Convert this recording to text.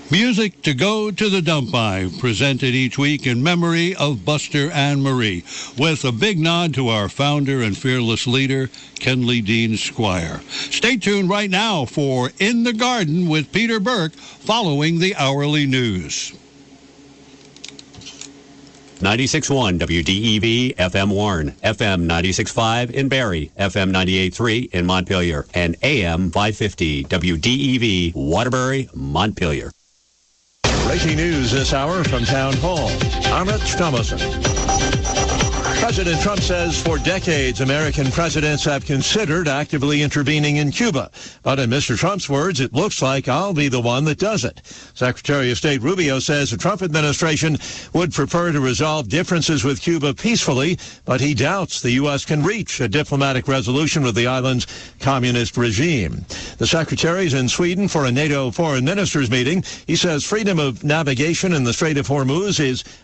Music to go to the dump by, presented each week in memory of Buster Ann Marie, with a big nod to our founder and fearless leader, Kenley Dean Squire. Stay tuned right now for In the Garden with Peter Burke, following the hourly news. 96.1 WDEV FM Warren, FM 96.5 in Barrie, FM 98.3 in Montpelier, and AM 550 WDEV Waterbury, Montpelier. Breaking news this hour from Town Hall. I'm Rich Thomason. President Trump says for decades, American presidents have considered actively intervening in Cuba. But in Mr. Trump's words, it looks like I'll be the one that does it. Secretary of State Rubio says the Trump administration would prefer to resolve differences with Cuba peacefully, but he doubts the U.S. can reach a diplomatic resolution with the island's communist regime. The secretary is in Sweden for a NATO foreign ministers meeting. He says freedom of navigation in the Strait of Hormuz is